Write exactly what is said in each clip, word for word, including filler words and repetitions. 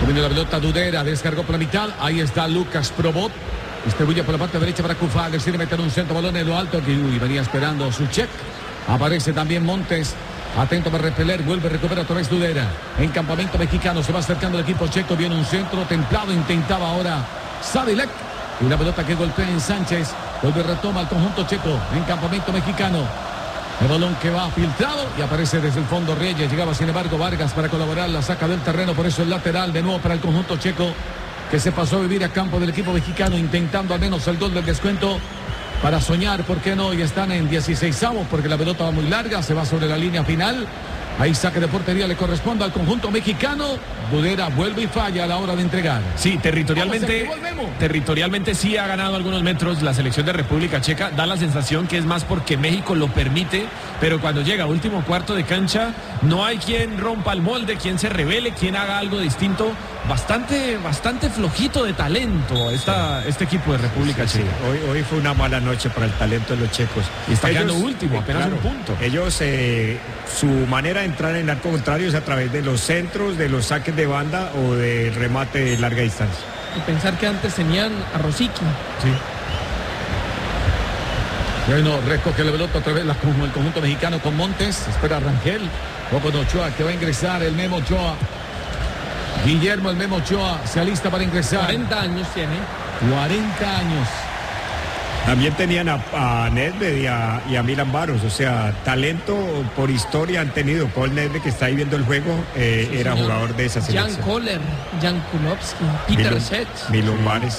Viene la pelota Dudera, descargó por la mitad. Ahí está Lucas Probot. Distribuye por la parte derecha para Cufal. Decide meter un centro balón en lo alto. Que uy, venía esperando su check. Aparece también Montes. Atento para repeler. Vuelve a recuperar otra vez Dudera. En campamento mexicano. Se va acercando el equipo checo. Viene un centro templado. Intentaba ahora Sadilek. Y la pelota que golpea en Sánchez. Vuelve retoma al conjunto checo. En campamento mexicano. El balón que va filtrado y aparece desde el fondo Reyes. Llegaba sin embargo Vargas para colaborar. La saca del terreno. Por eso el lateral de nuevo para el conjunto checo, que se pasó a vivir a campo del equipo mexicano, intentando al menos el gol del descuento para soñar, ¿por qué no? Y están en dieciseisavos porque la pelota va muy larga, se va sobre la línea final. Ahí saque de portería le corresponde al conjunto mexicano. Dudera vuelve y falla a la hora de entregar. Sí, territorialmente, territorialmente sí ha ganado algunos metros la selección de República Checa. Da la sensación que es más porque México lo permite, pero cuando llega último cuarto de cancha, no hay quien rompa el molde, quien se revele, quien haga algo distinto. Bastante, bastante flojito de talento esta, este equipo de República sí, Checa. Sí. Hoy, hoy fue una mala noche para el talento de los checos. Y está ellos, quedando último, apenas claro, un punto. Ellos, eh, su manera de entrar en el arco contrario es a través de los centros, de los saques de banda o del remate de larga distancia. Y pensar que antes tenían a Rosicky. Sí. Bueno, recoge la pelota otra vez la, como el conjunto mexicano con Montes. Espera a Rangel. Poco de Ochoa que va a ingresar el Memo Ochoa. Guillermo el Memo Ochoa se alista para ingresar. cuarenta años tiene. cuarenta años. También tenían a, a Nedved y a, y a Milan Baros, o sea, talento por historia han tenido. Paul Nedved, que está ahí viendo el juego, eh, sí, era señor. jugador de esa selección. Jan Koller, Jan Kulowski, Peter Milon, Sech. Milon Bares.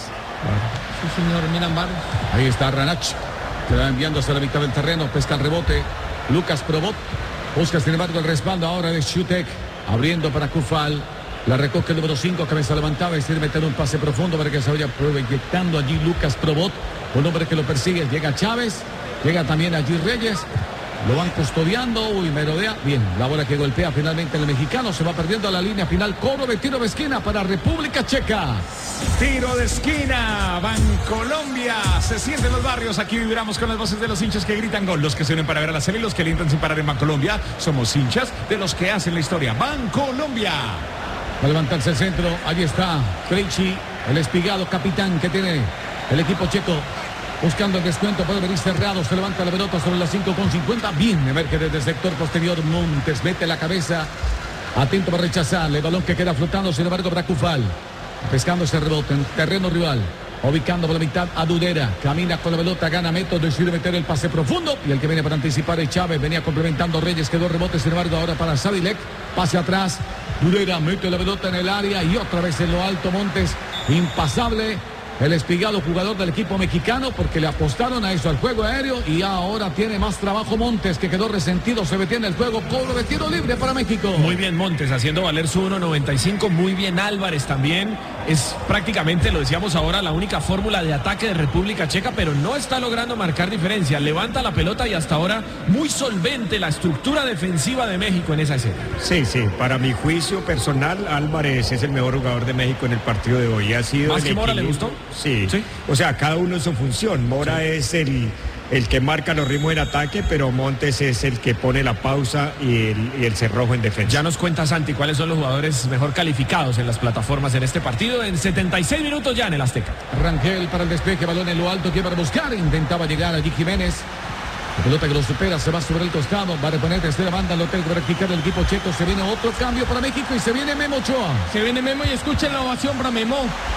Sí, señor, Milan Baros. Ahí está Ranach, que va enviando hacia la mitad del terreno, pesca el rebote. Lucas Probot busca sin embargo el respaldo ahora de Shutek, abriendo para Cufal. La recoge el número cinco, cabeza levantada, es decir, meter un pase profundo para que se vaya proyectando allí Lucas Probot, un hombre que lo persigue. Llega Chávez, llega también allí Reyes, lo van custodiando, uy, merodea. Bien, la bola que golpea finalmente el mexicano, se va perdiendo a la línea final. Cobro de tiro de esquina para República Checa. Tiro de esquina, Bancolombia. Se sienten los barrios, aquí vibramos con las voces de los hinchas que gritan gol, los que se unen para ver a la serie, los que alientan sin parar en Bancolombia. Somos hinchas de los que hacen la historia. Bancolombia. Va a levantarse el centro, allí está Krejci, el espigado capitán que tiene el equipo checo. Buscando el descuento, puede venir cerrado, se levanta la pelota sobre las cinco con cincuenta. Bien, emerge desde el sector posterior Montes, mete la cabeza, atento para rechazarle, el balón que queda flotando, sin embargo para Cufal. Pescando ese rebote en terreno rival, ubicando por la mitad a Dudera, camina con la pelota, gana metros, decide meter el pase profundo, y el que viene para anticipar es Chávez, venía complementando Reyes, quedó rebote, sin embargo ahora para Sadilek, pase atrás, Dudera mete la pelota en el área y otra vez en lo alto Montes, impasable el espigado jugador del equipo mexicano, porque le apostaron a eso, al juego aéreo, y ahora tiene más trabajo Montes, que quedó resentido, se detiene el juego, cobro de tiro libre para México. Muy bien Montes, haciendo valer su uno noventa y cinco, muy bien Álvarez también, es prácticamente, lo decíamos ahora, la única fórmula de ataque de República Checa, pero no está logrando marcar diferencia, levanta la pelota y hasta ahora muy solvente la estructura defensiva de México en esa escena. Sí, sí, para mi juicio personal, Álvarez es el mejor jugador de México en el partido de hoy. Ha sido ¿Más el que Mora le equilibrio. gustó? Sí. Sí. O sea, cada uno en su función. Mora sí. es el, el que marca los ritmos en ataque, pero Montes es el que pone la pausa y el, y el cerrojo en defensa. Ya nos cuenta Santi cuáles son los jugadores mejor calificados en las plataformas en este partido, en setenta y seis minutos ya en el Azteca. Rangel para el despeje, balón en lo alto, que va a buscar, intentaba llegar allí Jiménez. La pelota que lo supera, se va sobre el costado, va a reponer desde la banda, lo tiene que practicar el equipo checo, se viene otro cambio para México y se viene Memo Ochoa. Se viene Memo y escuchen la ovación para Memo.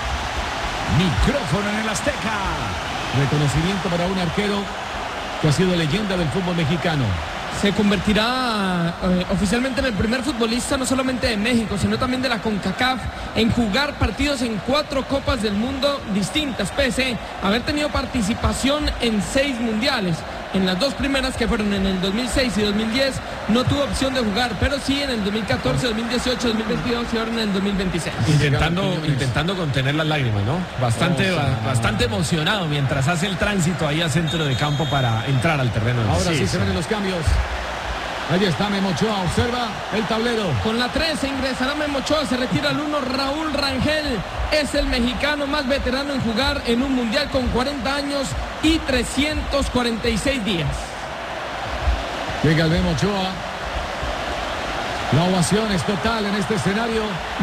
Micrófono en el Azteca. Reconocimiento para un arquero que ha sido leyenda del fútbol mexicano. Se convertirá eh, oficialmente en el primer futbolista no solamente de México, sino también de la CONCACAF en jugar partidos en cuatro Copas del Mundo distintas, pese a haber tenido participación en seis mundiales. En las dos primeras, que fueron en el dos mil seis y dos mil diez, no tuvo opción de jugar, pero sí en el dos mil catorce, dos mil dieciocho, dos mil veintidós y ahora en el dos mil veintiséis. Intentando, intentando contener las lágrimas, ¿no? Bastante, oh, ba- bastante emocionado mientras hace el tránsito ahí a centro de campo para entrar al terreno. Ahora sí, sí, sí se ven los cambios. Ahí está Memo Ochoa, observa el tablero. Con la tres se ingresará Memo Ochoa, se retira el uno, Raúl Rangel. Es el mexicano más veterano en jugar en un mundial con cuarenta años y trescientos cuarenta y seis días. Llega el Memo Ochoa. La ovación es total en este escenario.